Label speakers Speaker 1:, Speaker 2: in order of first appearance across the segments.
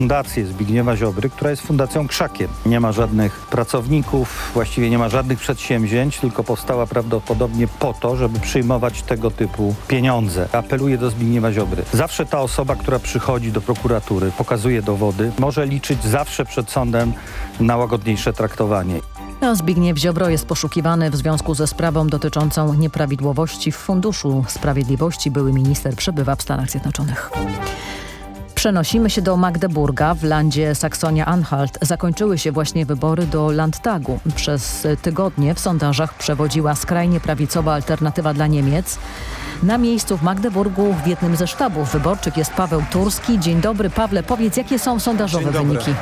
Speaker 1: Fundację Zbigniewa Ziobry, która jest fundacją krzakiem. Nie ma żadnych pracowników, właściwie nie ma żadnych przedsięwzięć, tylko powstała prawdopodobnie po to, żeby przyjmować tego typu pieniądze. Apeluję do Zbigniewa Ziobry. Zawsze ta osoba, która przychodzi do prokuratury, pokazuje dowody, może liczyć zawsze przed sądem na łagodniejsze traktowanie.
Speaker 2: Zbigniew Ziobro jest poszukiwany w związku ze sprawą dotyczącą nieprawidłowości w Funduszu Sprawiedliwości. Były minister przebywa w Stanach Zjednoczonych. Przenosimy się do Magdeburga. W landzie Saksonia-Anhalt zakończyły się właśnie wybory do Landtagu. Przez tygodnie w sondażach przewodziła skrajnie prawicowa Alternatywa dla Niemiec. Na miejscu w Magdeburgu w jednym ze sztabów wyborczych jest Paweł Turski. Dzień dobry, Pawle. Powiedz, jakie są sondażowe wyniki?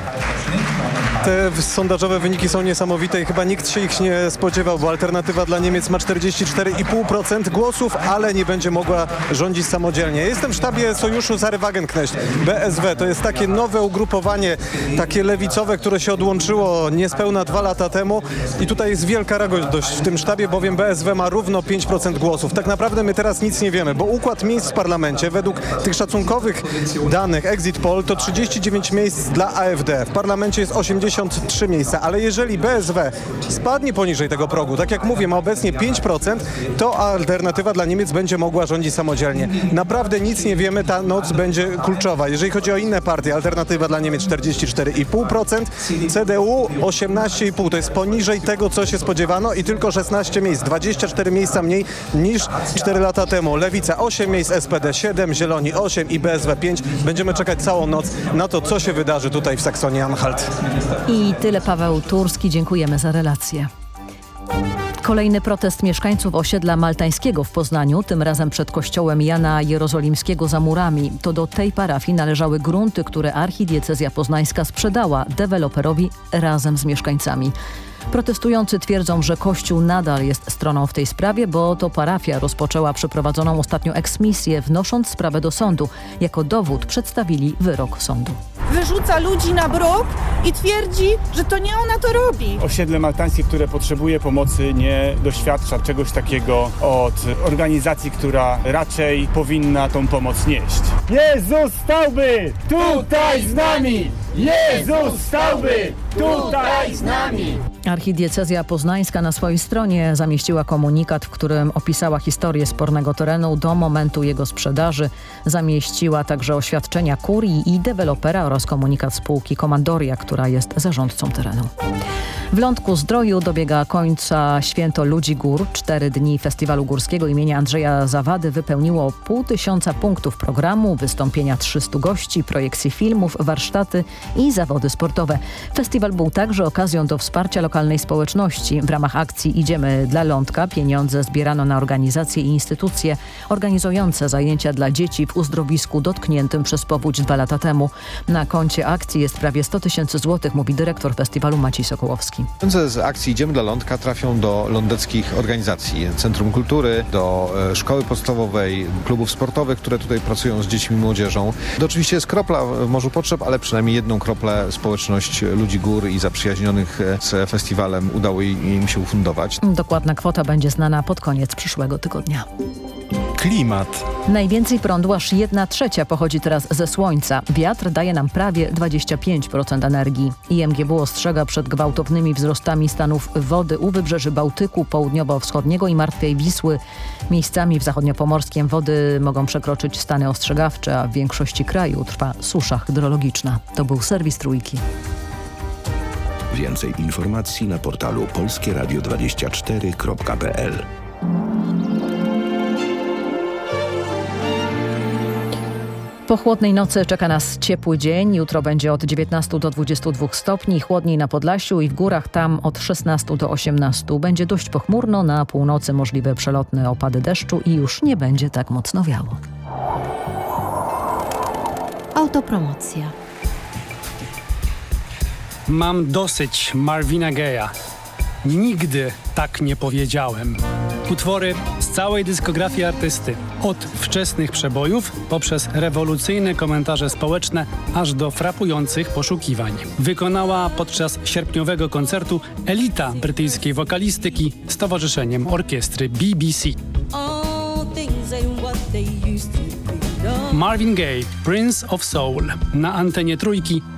Speaker 3: Te sondażowe wyniki są niesamowite i chyba nikt się ich nie spodziewał, bo Alternatywa dla Niemiec ma 44,5% głosów, ale nie będzie mogła rządzić samodzielnie. Jestem w sztabie sojuszu Sary Wagenknecht, BSW. To jest takie nowe ugrupowanie, takie lewicowe, które się odłączyło niespełna 2 lata temu i tutaj jest wielka radość w tym sztabie, bowiem BSW ma równo 5% głosów. Tak naprawdę my teraz nic nie wiemy, bo układ miejsc w parlamencie według tych szacunkowych danych Exit Poll to 39 miejsc dla AfD. W parlamencie jest 83 miejsca, ale jeżeli BSW spadnie poniżej tego progu, tak jak mówię, ma obecnie 5%, to Alternatywa dla Niemiec będzie mogła rządzić samodzielnie. Naprawdę nic nie wiemy, ta noc będzie kluczowa. Jeżeli chodzi o inne partie, Alternatywa dla Niemiec 44,5%, CDU 18,5%. To jest poniżej tego, co się spodziewano i tylko 16 miejsc, 24 miejsca mniej niż 4 lata temu. Lewica 8 miejsc, SPD 7, Zieloni 8 i BSW 5. Będziemy czekać całą noc na to, co się wydarzy tutaj w Saksonii-Anhalt.
Speaker 2: I tyle, Paweł Turski. Dziękujemy za relację. Kolejny protest mieszkańców osiedla maltańskiego w Poznaniu, tym razem przed kościołem Jana Jerozolimskiego za murami. To do tej parafii należały grunty, które archidiecezja poznańska sprzedała deweloperowi razem z mieszkańcami. Protestujący twierdzą, że Kościół nadal jest stroną w tej sprawie, bo to parafia rozpoczęła przeprowadzoną ostatnio eksmisję, wnosząc sprawę do sądu. Jako dowód przedstawili wyrok sądu.
Speaker 4: Wyrzuca ludzi na bruk i twierdzi, że to nie ona to robi.
Speaker 5: Osiedle maltańskie, które potrzebuje pomocy, nie doświadcza czegoś takiego od organizacji, która raczej powinna tą pomoc nieść. Jezus stałby tutaj z nami! Jezus stałby tutaj z nami!
Speaker 2: Archidiecezja poznańska na swojej stronie zamieściła komunikat, w którym opisała historię spornego terenu do momentu jego sprzedaży. Zamieściła także oświadczenia kurii i dewelopera oraz komunikat spółki Komandoria, która jest zarządcą terenu. W Lądku-Zdroju dobiega końca Święto Ludzi Gór. 4 dni Festiwalu Górskiego imienia Andrzeja Zawady wypełniło 500 punktów programu, wystąpienia 300 gości, projekcje filmów, warsztaty i zawody sportowe. Festiwal był także okazją do wsparcia lokalnej społeczności. W ramach akcji Idziemy dla Lądka pieniądze zbierano na organizacje i instytucje organizujące zajęcia dla dzieci w uzdrowisku dotkniętym przez powódź 2 lata temu. Na koncie akcji jest prawie 100 000 złotych, mówi dyrektor festiwalu Maciej Sokołowski.
Speaker 6: Pieniądze z akcji Idziemy dla Lądka trafią do lądeckich organizacji, Centrum Kultury, do szkoły podstawowej, klubów sportowych, które tutaj pracują z dziećmi i młodzieżą. To oczywiście jest kropla w morzu potrzeb, ale przynajmniej jedną kroplę społeczność Ludzi Gór i zaprzyjaźnionych z festiwalem udało im się ufundować.
Speaker 2: Dokładna kwota będzie znana pod koniec przyszłego tygodnia.
Speaker 7: Klimat.
Speaker 2: Najwięcej prądu, aż 1/3 pochodzi teraz ze słońca. Wiatr daje nam prawie 25% energii. IMGW ostrzega przed gwałtownymi wzrostami stanów wody u wybrzeży Bałtyku, południowo-wschodniego i Martwej Wisły. Miejscami w zachodniopomorskiem wody mogą przekroczyć stany ostrzegawcze, a w większości kraju trwa susza hydrologiczna. To był serwis Trójki.
Speaker 8: Więcej informacji na portalu polskieradio24.pl.
Speaker 2: Po chłodnej nocy czeka nas ciepły dzień. Jutro będzie od 19 do 22 stopni. Chłodniej na Podlasiu i w górach, tam od 16 do 18. Będzie dość pochmurno, na północy możliwe przelotne opady deszczu i już nie będzie tak mocno wiało.
Speaker 9: Autopromocja.
Speaker 10: Mam dosyć Marvina Gaye'a. Nigdy tak nie powiedziałem. Utwory z całej dyskografii artysty. Od wczesnych przebojów, poprzez rewolucyjne komentarze społeczne, aż do frapujących poszukiwań. Wykonała podczas sierpniowego koncertu elita brytyjskiej wokalistyki z towarzyszeniem orkiestry BBC. Marvin Gaye, Prince of Soul na antenie Trójki.